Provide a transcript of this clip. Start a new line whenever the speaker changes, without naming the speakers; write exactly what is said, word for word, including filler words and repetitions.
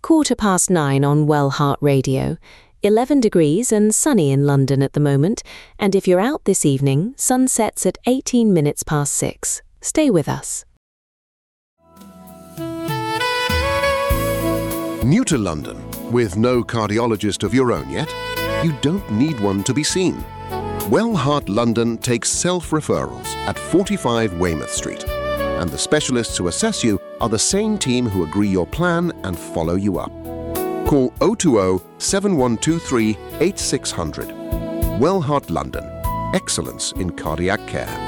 quarter past nine on Well Heart Radio. eleven degrees and sunny in London at the moment, and if you're out this evening, sun sets at eighteen minutes past six. Stay with us.
New to London, with no cardiologist of your own yet? You don't need one to be seen. Well Heart London takes self-referrals at forty-five Weymouth Street, and the specialists who assess you are the same team who agree your plan and follow you up. Call oh two oh, seven one two three, eight six zero zero. Well Heart London. Excellence in cardiac care.